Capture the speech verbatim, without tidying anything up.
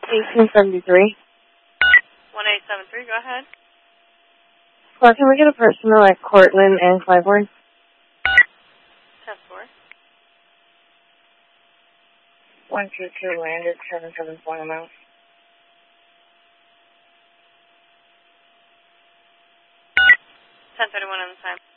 eighteen seventy-three. one eight seven three, go ahead. Well, can we get a personal at Cortland and Clybourne? ten four. one two two landed, seven seven four amount. ten thirty-one on the time.